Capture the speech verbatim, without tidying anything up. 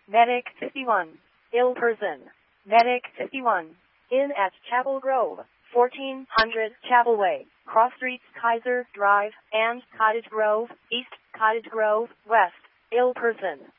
Medic fifty-one. Ill person. Medic fifty-one. In at Chapel Grove, fourteen hundred Chapel Way, Cross Streets, Kaiser Drive, and Cottage Grove, East, Cottage Grove, West. Ill person.